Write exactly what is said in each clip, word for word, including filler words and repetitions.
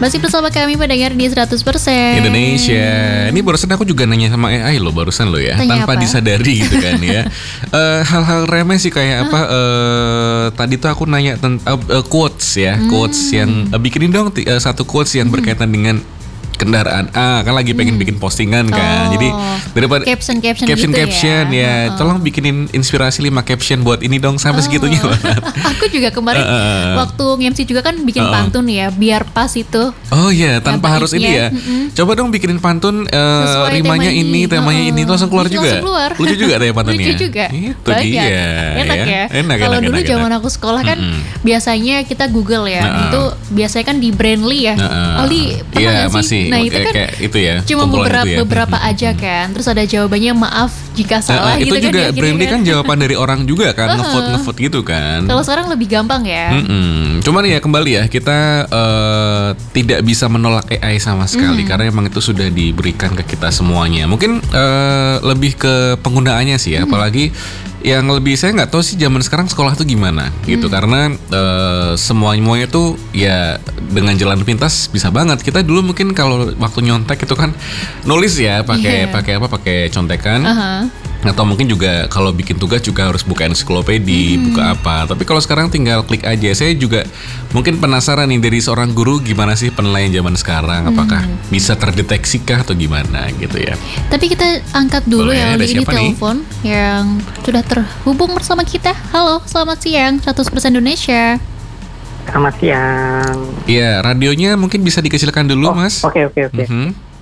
Masih bersama kami pendengar di seratus persen Indonesia. Ini barusan aku juga nanya sama A I loh, barusan loh ya. Tanya Tanpa apa? disadari gitu kan ya. uh, Hal-hal remeh sih kayak apa uh, tadi tuh aku nanya tentang uh, uh, quotes ya. Hmm. Quotes yang uh, bikinin dong uh, satu quotes yang berkaitan dengan kendaraan A, kan lagi pengen bikin postingan kan. Oh, Jadi daripada caption-caption caption gitu caption ya. ya, Oh. tolong bikinin inspirasi lima caption buat ini dong sampai segitunya banget. Aku juga kemarin Uh, uh, uh. waktu nge-M C juga kan bikin Uh, uh. pantun ya, biar pas itu. Oh iya, tanpa harus ini ya. Mm-mm. Coba dong bikinin pantun uh, Sesuai rimanya tema ini, ini. temanya Uh-uh. ini itu langsung keluar Langsung juga. keluar. Lucu juga deh pantunnya. Lucu juga. Itu Banyak. dia. Enak ya. Enak, Kalau enak, dulu enak, zaman enak. aku sekolah kan Mm-mm. biasanya kita Google ya. Uh-uh. Itu biasanya kan di Brandly ya. Nah, Ali pernah iya nggak sih? masih. Nah, Oke, itu kan kayak itu ya. cuma kumpulan beberapa itu ya. beberapa aja kan. Terus ada jawabannya maaf jika salah Nah, gitu itu kan. juga ya, Brandly kan jawaban dari orang juga kan, Uh-uh. ngevote ngevote gitu kan. Kalau sekarang lebih gampang ya. Mm-mm. Cuman ya kembali ya kita uh, tidak bisa menolak A I sama sekali Mm. karena emang itu sudah diberikan ke kita semuanya. Mungkin uh, lebih ke penggunaannya sih ya, apalagi yang lebih saya nggak tahu sih zaman sekarang sekolah tuh gimana gitu karena uh, semuanya tuh ya dengan jalan pintas bisa banget. Kita dulu mungkin kalau waktu nyontek itu kan nulis ya pakai Yeah. pakai apa pakai contekan. Aha. Atau mungkin juga kalau bikin tugas juga harus buka ensiklopedi, buka apa. Tapi kalau sekarang tinggal klik aja. Saya juga mungkin penasaran nih dari seorang guru gimana sih penilaian zaman sekarang. Apakah bisa terdeksikah atau gimana gitu ya. Tapi kita angkat dulu Boleh, ya ada Ali, ini siapa nih? telepon yang sudah terhubung bersama kita. Halo, selamat siang seratus persen Indonesia. Selamat siang. Iya, radionya mungkin bisa dikecilkan dulu, Oh, Mas. Oke oke oke. Mhm.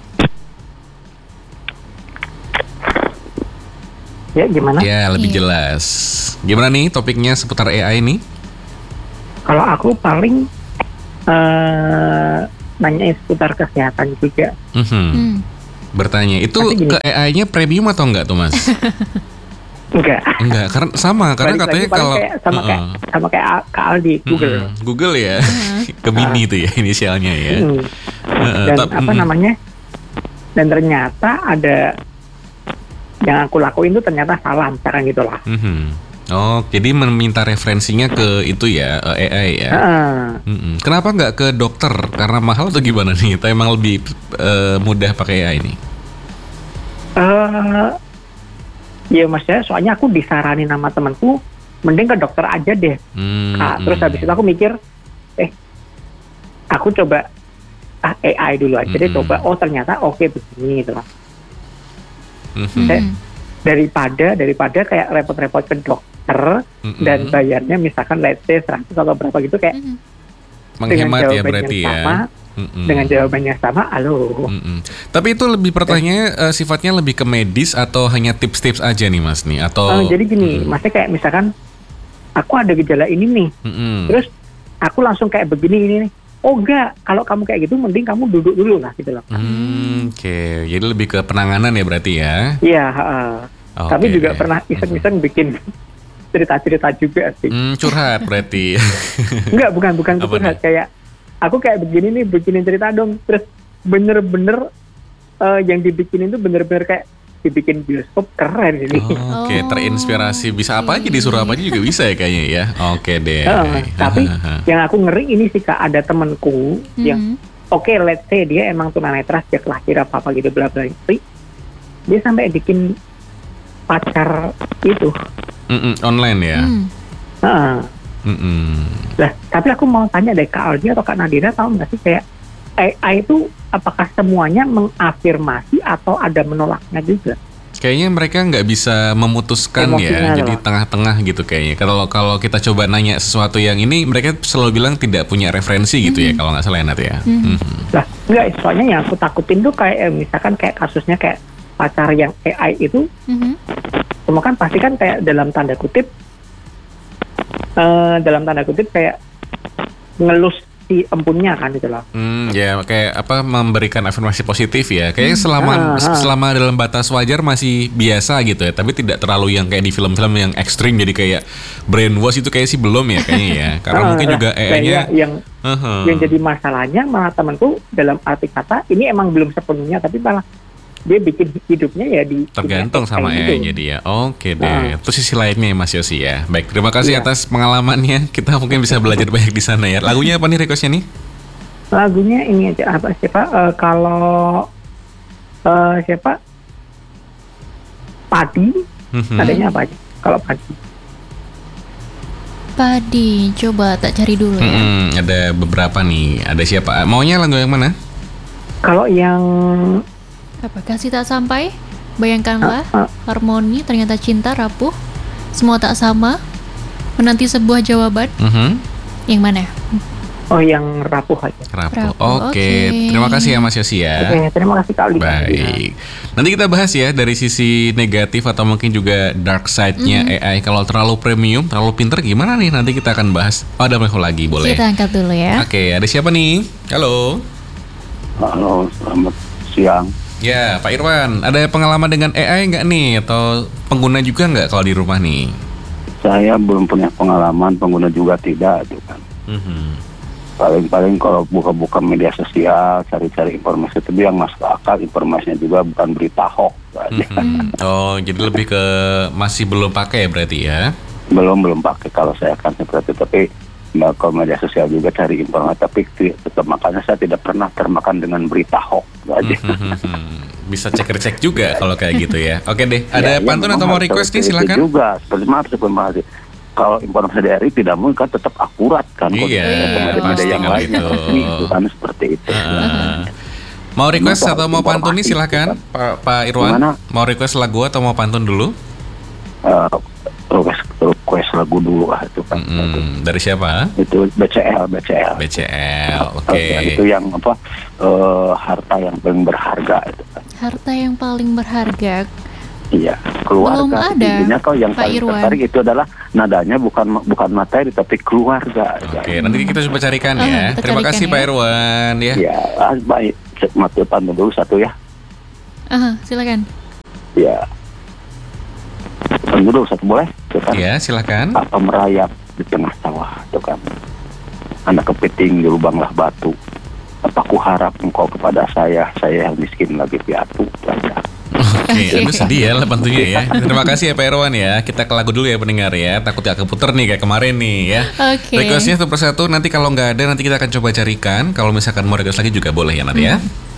Ya gimana? Ya, lebih Iya. jelas. Gimana nih topiknya seputar A I nih? Kalau aku paling eh nanyain seputar kesehatan juga. Mhm. Hmm. Bertanya, itu Tapi gini. ke A I-nya premium atau enggak tuh, Mas? Enggak. Enggak, karena sama, karena Balik katanya lagi paling kalau kayak, sama Uh-uh. kayak sama kayak A- Kak Aldi Google. Mm-mm. Google ya, ke mini itu ya inisialnya ya. Hmm. Uh-uh, Dan tap- apa mm-mm. namanya? Dan ternyata ada yang aku lakuin tuh ternyata salah misalkan gitulah. Mhm. Oh, jadi meminta referensinya ke itu ya, eh, A I ya. Heeh. Mm-mm. Kenapa nggak ke dokter? Karena mahal atau gimana nih? Atau emang lebih eh, mudah pakai A I ini? Eh, ya maksudnya soalnya aku disaranin sama temanku mending ke dokter aja deh. Hmm, Nah, terus mm. habis itu aku mikir, eh, aku coba ah, A I dulu aja deh, Mm-mm. coba. Oh ternyata oke begini gitu loh. Mhm. Saya- Hmm. Daripada daripada kayak repot-repot ke dokter Mm-mm. dan bayarnya misalkan let's say seratus atau berapa gitu kayak Hmm. Menghemat ya jawaban berarti yang ya. sama, Mm-mm. dengan jawabannya sama, halo. Mm-mm. Tapi itu lebih pertanyaannya eh, sifatnya lebih ke medis atau hanya tips-tips aja nih Mas nih? Atau? Eh, jadi gini, Mm-mm. maksudnya kayak misalkan aku ada gejala ini nih, Mm-mm. terus aku langsung kayak begini ini nih. Oh enggak, kalau kamu kayak gitu mending kamu duduk dulu lah gitu loh. Hmm, Oke, jadi lebih ke penanganan ya berarti ya? Iya, heeh. Oke Tapi juga deh. pernah iseng-iseng bikin cerita-cerita juga sih. Hmm, curhat berarti. Enggak, bukan bukan Apa curhat, nih? kayak aku kayak begini nih, bikinin cerita dong. Terus bener-bener eh, yang dibikinin tuh bener-bener kayak dibikin bioskop keren ini. Oh, Oke, Oh, terinspirasi. Bisa apa aja oke. disuruh apa aja juga bisa ya kayaknya ya. Oke deh. Heeh, tapi yang aku ngeri ini sih Kak, ada temenku yang Hmm. oke let's say dia emang tunanetra sejak lahir apa apa gitu bla bla, tapi dia sampai bikin pacar itu. Mm-mm, online ya. Hmm. Heeh. Mm-mm. Lah, tapi aku mau tanya deh Kak Aldi atau Kak Nadira, tahu nggak sih kayak A I itu apakah semuanya mengafirmasi atau ada menolaknya juga? Kayaknya mereka nggak bisa memutuskan ya, Emosinya jadi loh. tengah-tengah gitu kayaknya. Kalau kalau kita coba nanya sesuatu yang ini, mereka selalu bilang tidak punya referensi gitu ya, kalau nggak salah ya, Nat ya. Mhm. Mhm. Lah, enggak, soalnya yang aku takutin tuh kayak eh, misalkan kayak kasusnya kayak pacar yang A I itu, Mhm. semua kan pasti kan kayak dalam tanda kutip, eh, dalam tanda kutip kayak ngelus si empunnya kan gitu loh. Hmm, ya kayak apa memberikan afirmasi positif ya. Kayaknya selama Ah, ah. selama dalam batas wajar masih biasa gitu ya, tapi tidak terlalu yang kayak di film-film yang ekstrim jadi kayak brainwash itu kayak sih belum ya kayaknya ya. Karena Ah, mungkin lah, juga A I-nya kayak yang yang jadi masalahnya malah temanku dalam arti kata ini emang belum sepenuhnya, tapi malah dia bikin hidupnya ya di tergantung sama kayak gitu. A I jadi ya. Oke deh. Nah. Itu sisi lainnya ya Mas Yosi ya. Baik, terima kasih Iya. atas pengalamannya. Kita mungkin bisa belajar banyak di sana ya. Lagunya apa nih requestnya nih? Lagunya ini aja apa siapa? Eh, kalau eh, siapa? Padi, Mhm. adanya apa aja? Kalau Padi. Padi, coba tak cari dulu ya. Mm-mm, ada beberapa nih. Ada siapa? Maunya lagu yang mana? Kalau yang Apa? Kasih tak sampai? Bayangkanlah, Ah, ah. harmoni, ternyata cinta, rapuh, semua tak sama, menanti sebuah jawaban. Mhm. Yang mana? oh yang rapuh aja. Rapuh. Rapuh, Oke, oke. terima kasih ya Mas Yosi ya. Oke, terima kasih Kak Aldi. Baik. Nanti kita bahas ya dari sisi negatif atau mungkin juga dark side-nya A I. Kalau terlalu premium, terlalu pinter gimana nih? Nanti kita akan bahas. Oh, ada Michael lagi, boleh. Kita angkat dulu ya. Oke, ada siapa nih? Halo. Halo, selamat siang. Ya, Pak Irwan, ada pengalaman dengan A I nggak nih? Atau pengguna juga nggak kalau di rumah nih? Saya belum punya pengalaman, pengguna juga tidak, gitu kan. Mhm. Paling-paling kalau buka-buka media sosial, cari-cari informasi, tapi yang masuk akal informasinya juga bukan berita hoax aja. Mhm. Oh, jadi lebih ke masih belum pakai ya berarti ya? Belum belum pakai kalau saya kan seperti itu, tapi nah, kalau media sosial juga cari informasi, tapi ti- tetap makanya saya tidak pernah termakan dengan berita hoax aja. Mhm. Bisa cek-cek juga kalau kayak gitu ya. Oke deh, ada Ya, ya, pantun memang atau mau harus request nih seperti itu silakan. juga, seperti maaf seperti kalau informasi dari tidak mungkin kan tetap akurat kan. Kalau Iya, dari pasti media yang kalau lainnya itu. resmi, itu kan seperti itu. Heeh. Mau request Memang atau harus mau pantun nih informasi, silakan, gitu Pak Pak Irwan. Gimana? Mau request lagu atau mau pantun dulu? Eh, request, request lagu dulu lah itu kan. Mm-mm. Dari siapa? Itu B C L, B C L. B C L. Oke. Oke, itu yang apa? eh, harta yang paling berharga itu kan. Harta yang paling berharga. Iya, keluarga. Belum ada, Intinya kalau yang Pak paling Irwan. tertarik itu adalah nadanya bukan bukan materi tapi keluarga. Oke, nanti kita coba carikan Ah, ya. kita Terima carikan kasih ya. Pak Irwan ya. Ya, ah, baik. Mati pantun dulu satu ya. Aha, silakan. Ya. Pantun dulu satu boleh? Itu kan. Ya, silakan. Apa merayap di tengah sawah itu kan. Anak kepiting di lubanglah batu. Apa ku harap engkau kepada saya, saya yang miskin lagi piatu saja. Oke, aduh sedih ya lah pantunnya ya. Terima kasih ya Pak Irwan ya. Kita ke lagu dulu ya pendengar ya. Takut gak keputer nih kayak kemarin nih ya. Oke. Requestnya satu persatu. Nanti kalau nggak ada nanti kita akan coba carikan. Kalau misalkan mau request lagi juga boleh ya nanti ya.